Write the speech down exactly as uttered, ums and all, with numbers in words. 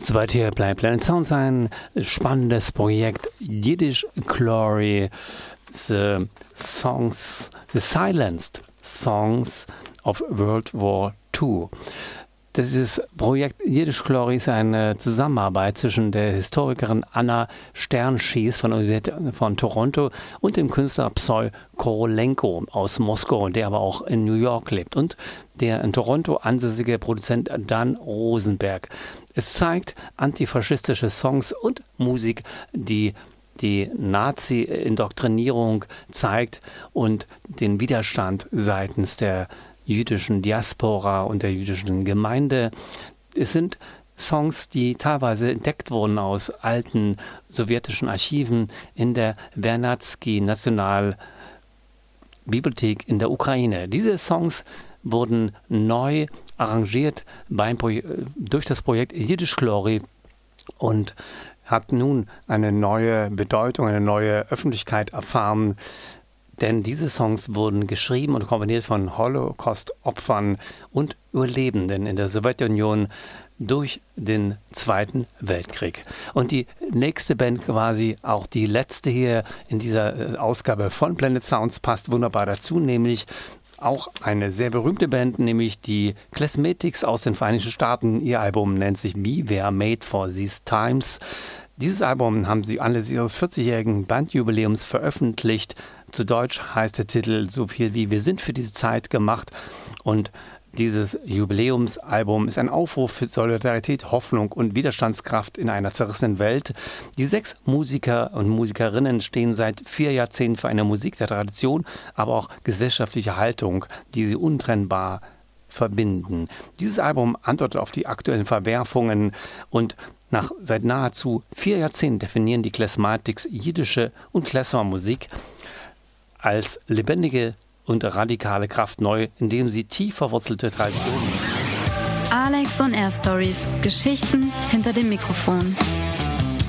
Soweit hier bleibt Planet Sound ein spannendes Projekt. Yiddish Glory, the songs, the silenced songs of World War Two. Dieses Projekt Yiddish Glory ist eine Zusammenarbeit zwischen der Historikerin Anna Sternschies von der Universität von Toronto und dem Künstler Psy Korolenko aus Moskau, der aber auch in New York lebt, und der in Toronto ansässige Produzent Dan Rosenberg. Es zeigt antifaschistische Songs und Musik, die die Nazi-Indoktrinierung zeigt und den Widerstand seitens der jüdischen Diaspora und der jüdischen Gemeinde. Es sind Songs, die teilweise entdeckt wurden aus alten sowjetischen Archiven in der Vernadsky-Nationalbibliothek in der Ukraine. Diese Songs wurden neu arrangiert beim Pro- durch das Projekt Yiddish Glory und hat nun eine neue Bedeutung, eine neue Öffentlichkeit erfahren. Denn diese Songs wurden geschrieben und komponiert von Holocaust-Opfern und Überlebenden in der Sowjetunion durch den Zweiten Weltkrieg. Und die nächste Band, quasi auch die letzte hier in dieser Ausgabe von Planet Sounds, passt wunderbar dazu, nämlich auch eine sehr berühmte Band, nämlich die Klezmetics aus den Vereinigten Staaten. Ihr Album nennt sich We Were Made for These Times. Dieses Album haben sie anlässlich ihres vierzigjährigen Bandjubiläums veröffentlicht. Zu Deutsch heißt der Titel so viel wie Wir sind für diese Zeit gemacht. Und dieses Jubiläumsalbum ist ein Aufruf für Solidarität, Hoffnung und Widerstandskraft in einer zerrissenen Welt. Die sechs Musiker und Musikerinnen stehen seit vier Jahrzehnten für eine Musik der Tradition, aber auch gesellschaftliche Haltung, die sie untrennbar verbinden. Dieses Album antwortet auf die aktuellen Verwerfungen und nach seit nahezu vier Jahrzehnten definieren die Klezmatics jiddische und Klezmermusik als lebendige und radikale Kraft neu, indem sie tief verwurzelte Traditionen. Alex on Air Stories. Geschichten hinter dem Mikrofon.